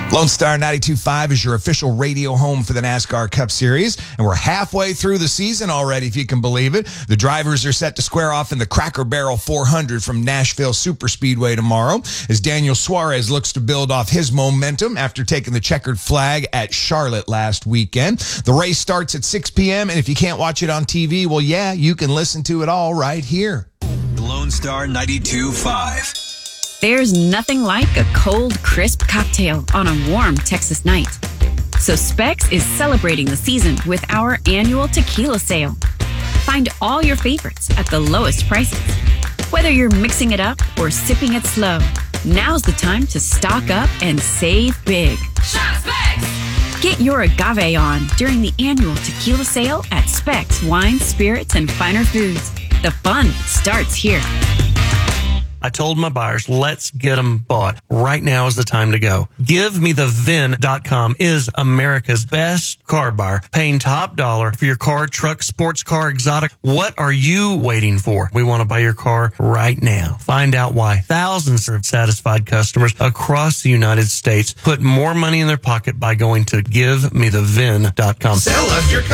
Lone Star 92.5 is your official radio home for the NASCAR Cup Series, and we're halfway through the season already, if you can believe it. The drivers are set to square off in the Cracker Barrel 400 from Nashville Superspeedway tomorrow, as Daniel Suarez looks to build off his momentum after taking the checkered flag at Charlotte last weekend. The race starts at 6 p.m., and if you can't watch it on TV, well, yeah, you can listen to it all right here. Lone Star 92.5. There's nothing like a cold, crisp cocktail on a warm Texas night. So Specs is celebrating the season with our annual tequila sale. Find all your favorites at the lowest prices. Whether you're mixing it up or sipping it slow, now's the time to stock up and save big. Shop Specs! Get your agave on during the annual tequila sale at Specs Wine, Spirits, and Finer Foods. The fun starts here. I told my buyers, let's get them bought. Right now is the time to go. GiveMeTheVin.com is America's best car buyer, paying top dollar for your car, truck, sports car, exotic. What are you waiting for? We want to buy your car right now. Find out why thousands of satisfied customers across the United States put more money in their pocket by going to GiveMeTheVin.com. Sell us your